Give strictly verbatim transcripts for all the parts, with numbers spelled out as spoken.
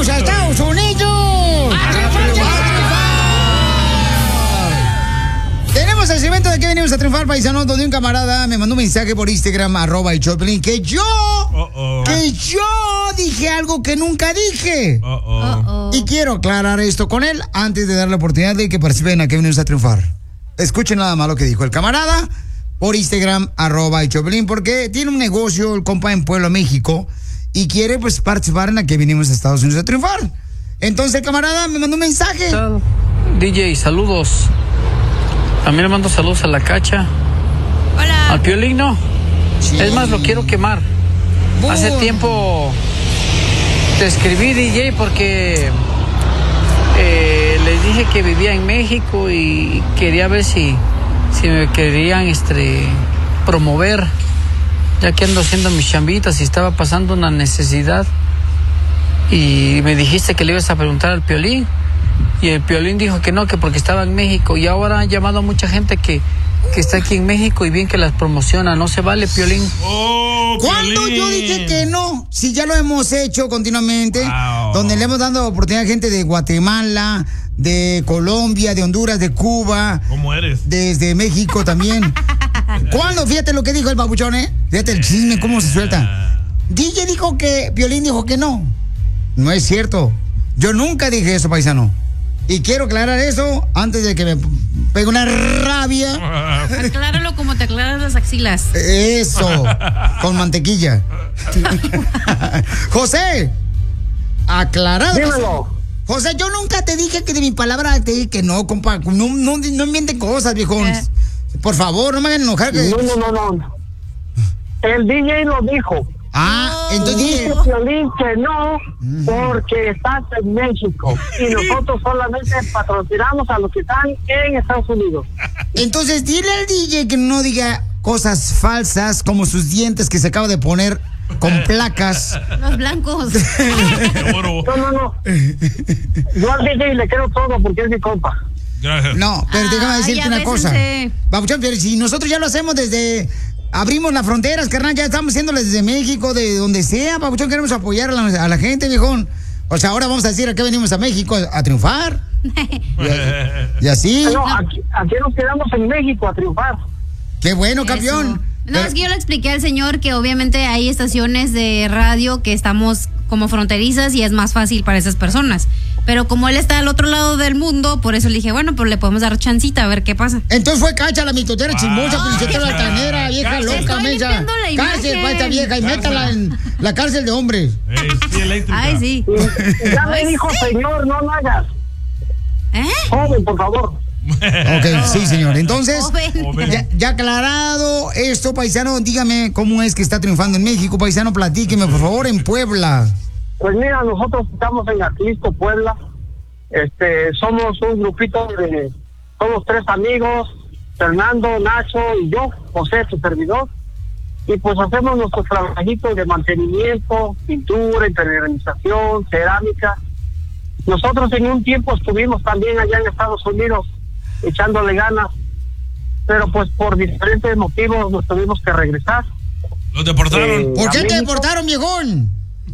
¡Vamos a Estados Unidos! ¡A triunfar! Tenemos el segmento de que venimos a triunfar, paisanos, donde un camarada me mandó un mensaje por Instagram, arroba el Choplin, que yo, Uh-oh. que yo dije algo que nunca dije. Uh-oh. Y quiero aclarar esto con él antes de darle la oportunidad de que participen a que venimos a triunfar. Escuchen nada más lo que dijo el camarada por Instagram, arroba el Choplin, porque tiene un negocio, el compa, en Puebla, México, y quiere pues participar en la que venimos a Estados Unidos a triunfar. Entonces el camarada me mandó un mensaje. ¿Qué tal? D J, saludos. También le mando saludos a la Cacha. Hola. Al Piolín, ¿no? Sí. Es más, lo quiero quemar. Uh. Hace tiempo te escribí, D J, porque eh, les dije que vivía en México y quería ver si, si me querían este, promover, ya que ando haciendo mis chambitas y estaba pasando una necesidad. Y me dijiste que le ibas a preguntar al Piolín. Y el Piolín dijo que no, que porque estaba en México. Y ahora han llamado a mucha gente que, que está aquí en México y bien que las promociona. No se vale, Piolín. Oh, ¿cuándo yo dije que no? Si ya lo hemos hecho continuamente. Wow. Donde le hemos dado oportunidad a gente de Guatemala, de Colombia, de Honduras, de Cuba. ¿Cómo eres? Desde México también. ¿Cuándo? Fíjate lo que dijo el babuchón, ¿eh? Fíjate el chisme, cómo se suelta. D J dijo que, Piolín dijo que no. No es cierto. Yo nunca dije eso, paisano. Y quiero aclarar eso antes de que me pegue una rabia. Acláralo como te aclaras las axilas. Eso, con mantequilla. José, aclarado. Dímelo. José, yo nunca te dije que de mi palabra te dije que no, compa. No, no, no mienten cosas, viejón. ¿Eh? Por favor, no me hagan enojar. Que... No, no, no, no. El D J lo dijo. Ah, entonces dice Piolín que no, porque estás en México y nosotros solamente patrocinamos a los que están en Estados Unidos. Entonces dile al D J que no diga cosas falsas como sus dientes que se acaba de poner con placas. Los blancos. No, no, no. Yo al D J le creo todo porque es mi compa. No, pero déjame decirte una cosa. Babuchón, pero si nosotros ya lo hacemos desde... Abrimos las fronteras, carnal, ya estamos haciéndolo desde México, de donde sea, papuchón, queremos apoyar a la, a la gente, viejón. O sea, ahora vamos a decir a qué venimos a México, a, a triunfar. y, y así. No, aquí, aquí nos quedamos en México a triunfar. Qué bueno, campeón. Eso. No, Pero... es que yo le expliqué al señor que obviamente hay estaciones de radio que estamos como fronterizas y es más fácil para esas personas. Pero como él está al otro lado del mundo, por eso le dije, bueno, pues le podemos dar chancita a ver qué pasa. Entonces fue Cacha, la mitotera chismosa, ah, princesera altanera, vieja loca, mensa. Cárcel para esta vieja y métala en la cárcel de hombres. Hey, sí, eléctrica. Ay, sí. Ya me dijo, señor, no lo hagas. ¿Eh? Joven, por favor. Ok, sí, señor. Entonces, ya, ya aclarado esto, paisano, dígame cómo es que está triunfando en México, paisano, platíqueme, por favor, en Puebla. Pues mira, nosotros estamos en Atlisco, Puebla. Este, somos un grupito de, somos tres amigos, Fernando, Nacho y yo, José, su servidor. Y pues hacemos nuestros trabajitos de mantenimiento, pintura, impermeabilización, cerámica. Nosotros en un tiempo estuvimos también allá en Estados Unidos echándole ganas, pero pues por diferentes motivos nos tuvimos que regresar. ¿Los deportaron? Eh, ¿Por qué te deportaron, viejón?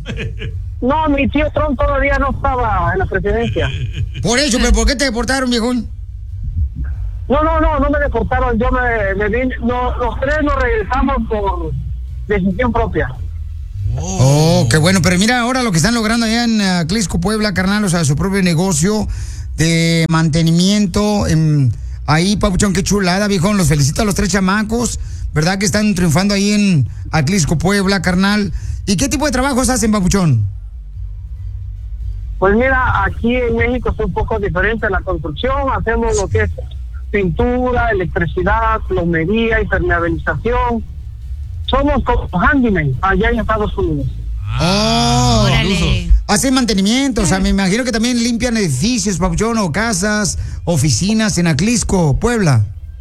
No, mi tío Trump todavía no estaba en la presidencia. Por eso, pero ¿por qué te deportaron, viejón? No, no, no, no me deportaron, yo me, me vine, no, los tres nos regresamos por decisión propia. Oh. oh, qué bueno, pero mira ahora lo que están logrando allá en uh, Atlisco, Puebla, carnal, o sea, su propio negocio de mantenimiento, en, ahí, papuchón, qué chulada, viejón, los felicito a los tres chamacos, ¿verdad? Que están triunfando ahí en Atlisco, Puebla, carnal. ¿Y qué tipo de trabajos hacen, papuchón? Pues mira, aquí en México es un poco diferente la construcción, hacemos lo que es pintura, electricidad, plomería, impermeabilización. Somos como handyman allá en Estados Unidos. Oh, órale. Hacen mantenimiento, o sea, me imagino que también limpian edificios, papuchón, o casas, oficinas en Atlisco, Puebla.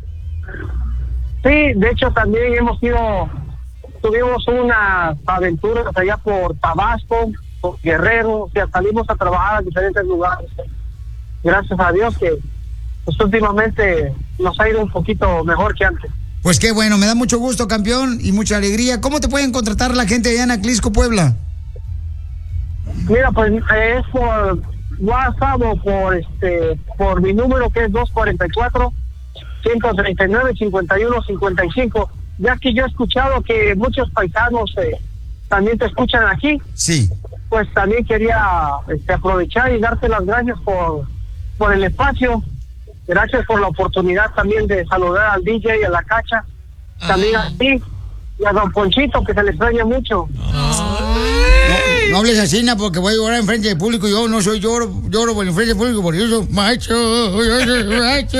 Sí, de hecho también hemos ido, tuvimos unas aventuras allá por Tabasco, por Guerrero, o sea, salimos a trabajar a diferentes lugares. Gracias a Dios que pues últimamente nos ha ido un poquito mejor que antes. Pues qué bueno, me da mucho gusto, campeón, y mucha alegría. ¿Cómo te pueden contratar la gente allá en Atlisco, Puebla? Mira, pues eh, es por WhatsApp o por este por mi número que es dos cuatro cuatro, uno tres nueve, cinco uno cinco cinco, ya que yo he escuchado que muchos paisanos eh, también te escuchan aquí. Sí. Pues también quería este, aprovechar y darte las gracias por, por el espacio. Gracias por la oportunidad también de saludar al D J y a la Cacha. También a ti y a don Ponchito, que se le extraña mucho. No, no hables así, na, porque voy a llorar en frente del público. Yo no soy lloro, lloro por en frente del público, por eso, macho, macho.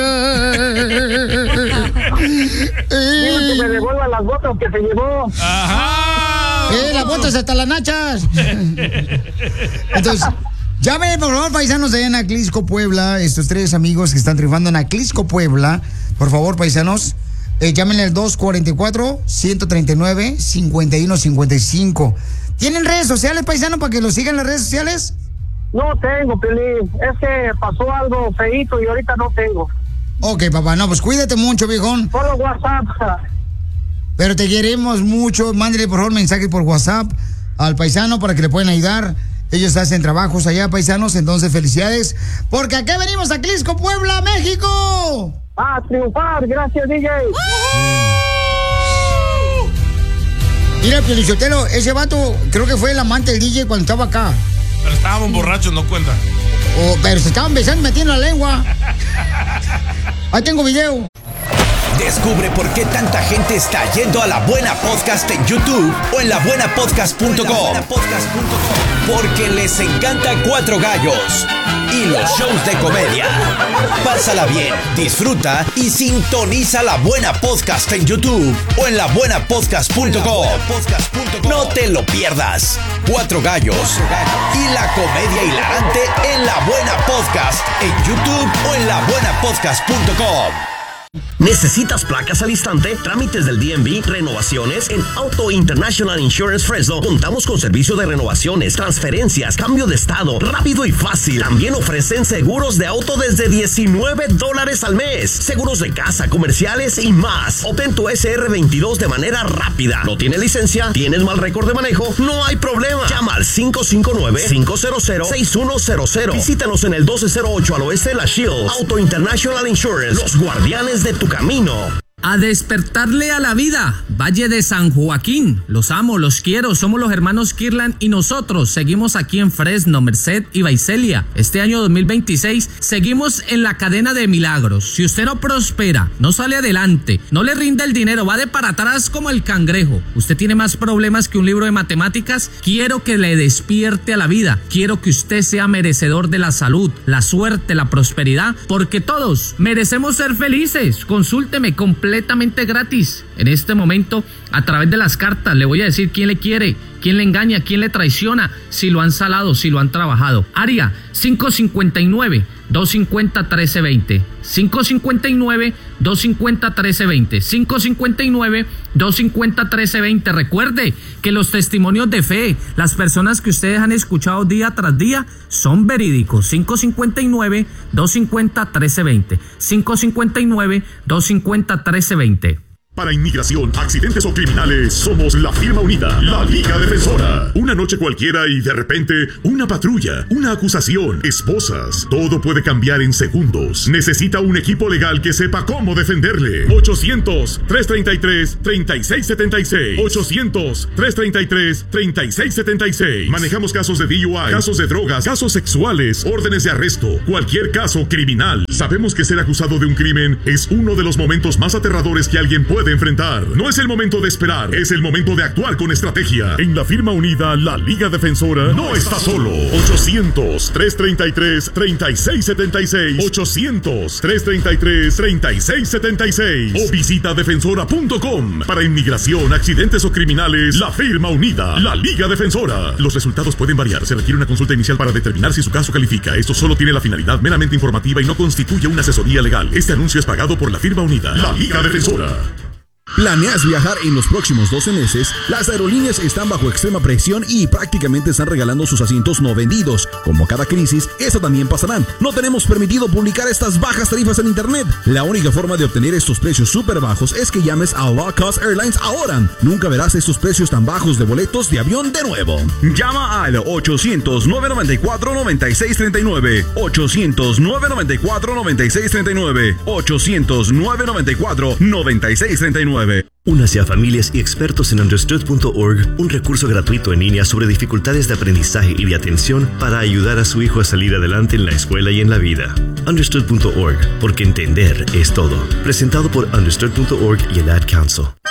Dile que me devuelva las botas que se llevó. Ajá. Eh, las botas hasta las nachas. Entonces, llamen, por favor, paisanos de Aclisco, Puebla. Estos tres amigos que están triunfando en Aclisco, Puebla. Por favor, paisanos, eh, llámenle al dos cuatro cuatro, uno tres nueve, cinco uno cinco cinco. ¿Tienen redes sociales, paisanos, para que los sigan en las redes sociales? No tengo, Pelín. Es que pasó algo feíto y ahorita no tengo. Ok, papá, no, pues cuídate mucho, viejón. Solo WhatsApp. Pero te queremos mucho. Mándale, por favor, mensaje por WhatsApp al paisano para que le puedan ayudar. Ellos hacen trabajos allá, paisanos, entonces felicidades. Porque aquí venimos a Aclisco, Puebla, México. Ah, triunfar, gracias, D J. Mira, Piolichotelo, ese vato creo que fue el amante del D J cuando estaba acá. Pero estábamos borrachos, no cuenta. Oh, pero se estaban besando, metiendo la lengua. Ahí tengo video. Descubre por qué tanta gente está yendo a La Buena Podcast en YouTube o en la buena podcast punto com. Porque les encanta Cuatro Gallos y los shows de comedia. Pásala bien, disfruta y sintoniza La Buena Podcast en YouTube o en la buena podcast punto com. No te lo pierdas. Cuatro Gallos y la comedia hilarante en La Buena Podcast en YouTube o en la buena podcast punto com. ¿Necesitas placas al instante? Trámites del D M V, renovaciones. En Auto International Insurance Fresno contamos con servicio de renovaciones, transferencias, cambio de estado, rápido y fácil. También ofrecen seguros de auto desde diecinueve dólares al mes, seguros de casa, comerciales y más. Obtén tu S R veintidós de manera rápida. ¿No tienes licencia? ¿Tienes mal récord de manejo? No hay problema. Llama al cinco cinco nueve, cinco cero cero, seis uno cero cero. Visítanos en el doce cero ocho al oeste de la Shields. Auto International Insurance, los guardianes de tu camino. A despertarle a la vida, Valle de San Joaquín. Los amo, los quiero, somos los hermanos Kirlan y nosotros seguimos aquí en Fresno, Merced y Visalia. Este año dos mil veintiséis seguimos en la cadena de milagros. Si usted no prospera, no sale adelante, no le rinde el dinero, va de para atrás como el cangrejo, usted tiene más problemas que un libro de matemáticas, quiero que le despierte a la vida. Quiero que usted sea merecedor de la salud, la suerte, la prosperidad, porque todos merecemos ser felices. Consúlteme completamente completamente gratis. En este momento, a través de las cartas, le voy a decir quién le quiere, quién le engaña, quién le traiciona, si lo han salado, si lo han trabajado. Área cinco cinco nueve, dos cinco cero, uno tres dos cero. cinco cinco nueve, dos cinco cero, uno tres dos cero. cinco cinco nueve, dos cinco cero, uno tres dos cero. Recuerde que los testimonios de fe, las personas que ustedes han escuchado día tras día, son verídicos. cinco cinco nueve, dos cinco cero, uno tres dos cero. cinco cinco nueve, dos cinco cero, uno tres dos cero. Para inmigración, accidentes o criminales, somos la firma unida, la Liga Defensora. Una noche cualquiera y de repente, una patrulla, una acusación, esposas. Todo puede cambiar en segundos. Necesita un equipo legal que sepa cómo defenderle. ochocientos, tres treinta y tres, treinta y seis setenta y seis. ochocientos, tres treinta y tres, treinta y seis setenta y seis. Manejamos casos de D U I, casos de drogas, casos sexuales, órdenes de arresto, cualquier caso criminal. Sabemos que ser acusado de un crimen es uno de los momentos más aterradores que alguien puede de enfrentar. No es el momento de esperar, es el momento de actuar con estrategia. En la firma unida, la Liga Defensora no está solo. ochocientos, tres treinta y tres, treinta y seis setenta y seis. ochocientos, tres treinta y tres, treinta y seis setenta y seis. O visita defensora punto com. Para inmigración, accidentes o criminales, la firma unida, la Liga Defensora. Los resultados pueden variar. Se requiere una consulta inicial para determinar si su caso califica. Esto solo tiene la finalidad meramente informativa y no constituye una asesoría legal. Este anuncio es pagado por la firma unida, la Liga Defensora. ¿Planeas viajar en los próximos doce meses? Las aerolíneas están bajo extrema presión y prácticamente están regalando sus asientos no vendidos. Como cada crisis, eso también pasará. No tenemos permitido publicar estas bajas tarifas en internet. La única forma de obtener estos precios súper bajos es que llames a Low Cost Airlines ahora. Nunca verás estos precios tan bajos de boletos de avión de nuevo. Llama al ochocientos, nueve noventa y cuatro, noventa y seis treinta y nueve. ochocientos, nueve noventa y cuatro, noventa y seis treinta y nueve. ochocientos, nueve noventa y cuatro, noventa y seis treinta y nueve. Únase a familias y expertos en understood punto org, un recurso gratuito en línea sobre dificultades de aprendizaje y de atención para ayudar a su hijo a salir adelante en la escuela y en la vida. understood punto org, porque entender es todo. Presentado por understood punto org y el Ad Council.